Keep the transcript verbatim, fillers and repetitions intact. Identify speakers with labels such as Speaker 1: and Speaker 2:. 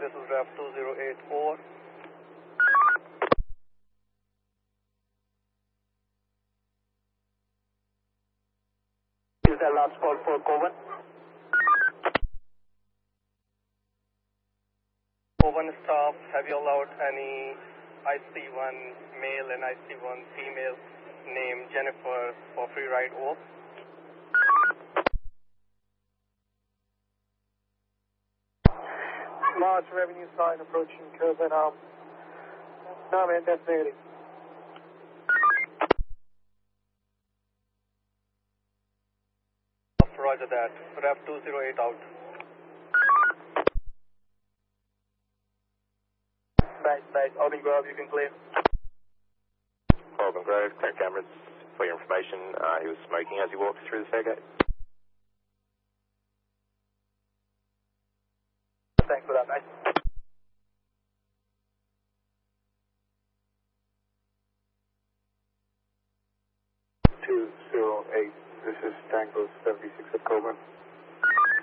Speaker 1: this is REF two zero eight, over.
Speaker 2: Is that last call for Coven?
Speaker 1: Coven staff, have you allowed any I C one male and I C one female named Jennifer for free ride over?
Speaker 3: Large revenue sign approaching Coven. Um, no man, that's negative.
Speaker 1: Roger that. REF two zero eight out.
Speaker 2: Right, right. Auburn Grove, you can clear.
Speaker 4: Auburn Grove, ten cameras for your information. Uh, he was smoking as he walked through the fairgate.
Speaker 2: Thanks for that, mate.
Speaker 3: two zero eight, this is Tango seventy-six at Coven.